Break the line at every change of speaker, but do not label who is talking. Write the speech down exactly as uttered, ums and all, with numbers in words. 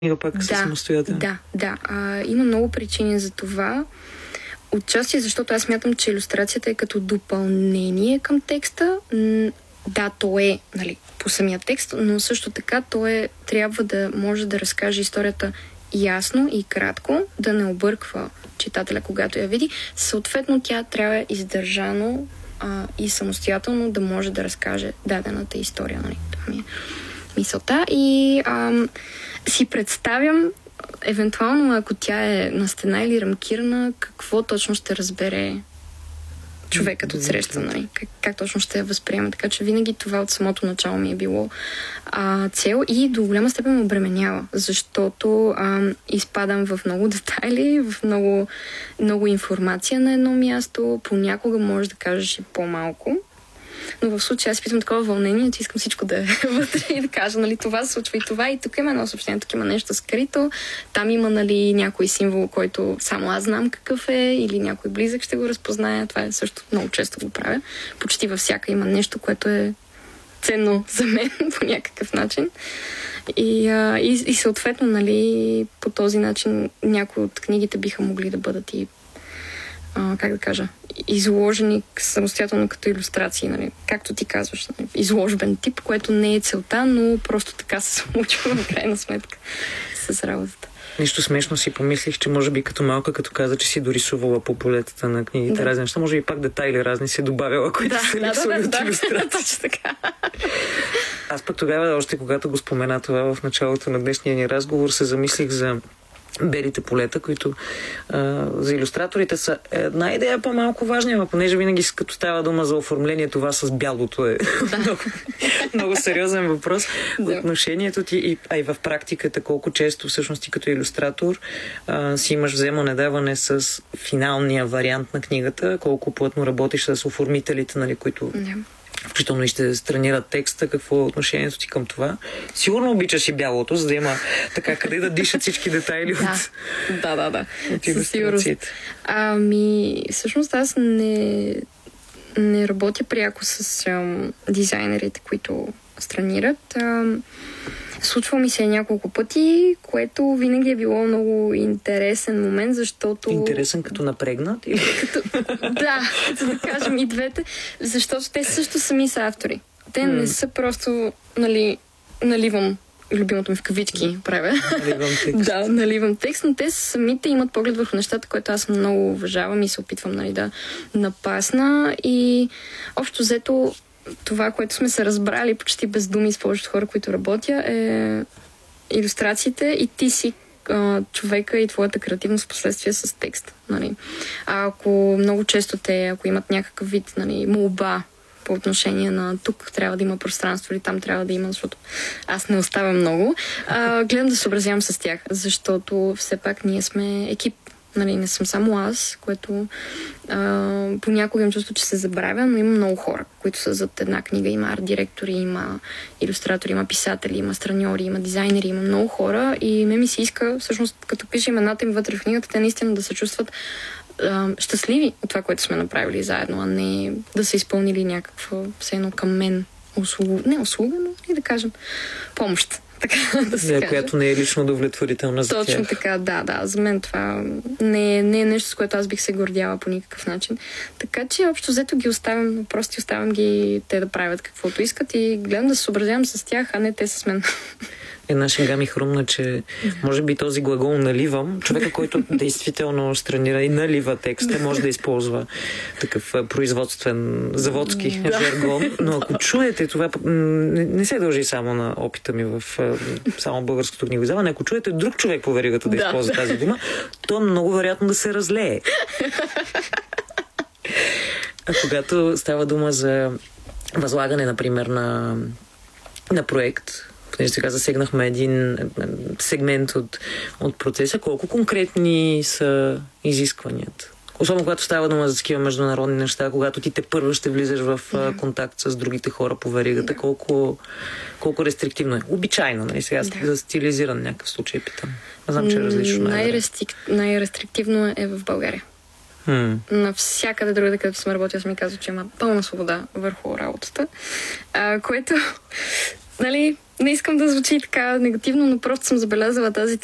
книга пак да, със самостоятелно.
Да, да. А, има много причини за това. Отчасти, защото аз смятам, че илюстрацията е като допълнение към текста. Да, то е, нали, по самия текст, но също така то е, трябва да може да разкаже историята ясно и кратко, да не обърква читателя, когато я види. Съответно, тя трябва издържано а, и самостоятелно да може да разкаже дадената история. Нали? Това ми е мисълта. И а, си представям, евентуално, ако тя е на стена или рамкирана, какво точно ще разбере човекът от среща, нали? Как, как точно ще я възприема. Така че винаги това от самото начало ми е било а, цел и до голяма степен ме обременява, защото а, изпадам в много детайли, в много, много информация на едно място. Понякога можеш да кажеш и по-малко. Но в случая аз питам такова вълнение, че искам всичко да е вътре и да кажа, нали, това се случва и това. И тук има едно съобщение, тук има нещо скрито. Там има, нали, някой символ, който само аз знам какъв е, или някой близък ще го разпознае. Това е също много често го правя. Почти във всяка има нещо, което е ценно за мен по някакъв начин. И, а, и, и съответно, нали, по този начин някои от книгите биха могли да бъдат и Uh, как да кажа, изложени самостоятелно като илюстрации, нали? Както ти казваш, нали? Изложбен тип, което не е целта, но просто така се случва в крайна сметка с работата.
Нищо смешно си помислих, че може би като малка, като каза, че си дорисувала по полетата на книгите да. разни неща, може би пак детайли разни си добавила, които
да,
са
да,
липсвали
да,
от
да,
илюстрации.
Да,
Аз пък тогава, още когато го спомена това в началото на днешния ни разговор, се замислих за белите полета, които а, за илюстраторите са една идея по-малко важна, но понеже винаги като става дума за оформление, това с бялото е да. много, много сериозен въпрос. Да. Отношението ти, и, а и в практиката, колко често всъщност ти като илюстратор а, си имаш вземане-даване с финалния вариант на книгата, колко плътно работиш с оформителите, нали, които да. включително и ще странират текста, какво е отношението ти към това. Сигурно обичаш и бялото, за да има така къде да дишат всички детайли
да.
от,
да, да, да.
от илюстрациите.
Ами, всъщност аз не, не работя пряко с ам, дизайнерите, които странират. Ам, случва ми се няколко пъти, което винаги е било много интересен момент, защото...
Интересен като напрегнат? Или?
Като... Да, като да кажем и двете, защото те също сами са автори. Те mm. не са просто, нали, наливам любимото ми в кавички правя.
Наливам текст.
Да, наливам текст, но те самите имат поглед върху нещата, което аз много уважавам и се опитвам, нали, да напасна. И общо взето това, което сме се разбрали почти без думи с повечето хора, които работя, е илюстрациите и ти си а, човека и твоята креативност в последствие с текст. Нали. А ако много често те, ако имат някакъв вид, нали, молба по отношение на тук трябва да има пространство или там трябва да има, защото аз не оставям много, а, гледам да съобразявам с тях, защото все пак ние сме екип. Нали, не съм само аз, което а, понякога им чувство, че се забравя, но има много хора, които са зад една книга. Има арт-директори, има илюстратори, има писатели, има страньори, има дизайнери, има много хора и ме ми се иска, всъщност, като пише имената им вътре в книгата, те наистина да се чувстват а, щастливи от това, което сме направили заедно, а не да са изпълнили някаква, все едно към мен услуга, не услуга, но и да кажем помощ. Така да се
да, която не е лично удовлетворителна за тях.
Точно така, да, да. За мен това не е, не е нещо, с което аз бих се гордяла по никакъв начин. Така че общо взето ги оставям, просто оставям ги те да правят каквото искат и гледам да се съобразявам с тях, а не те с мен.
Една шега ми хрумна, че може би този глагол наливам, човека, който действително странира и налива текста, може да използва такъв производствен, заводски да. жаргон, но ако чуете това, не, не се дължи само на опита ми в само българското книгоиздаване, ако чуете друг човек по веригата да, да използва тази дума, то много вероятно да се разлее. А когато става дума за възлагане, например, на, на проект, понеже сега засегнахме един сегмент от, от процеса, колко конкретни са изискванията? Особено когато става дума за такива международни неща, когато ти те първо ще влизаш в yeah. контакт с другите хора по веригата, yeah. колко, колко рестриктивно е. Обичайно, нали? Сега yeah. за стилизиран някакъв случай питам. Не знам, че е различно.
Най-рестрик... Най-рестриктивно е в България. Hmm. Навсякъде другаде, където съм работила, съм ми казал, че има пълна свобода върху работата, а, което, нали, не искам да звучи така негативно, но просто съм забелязала тази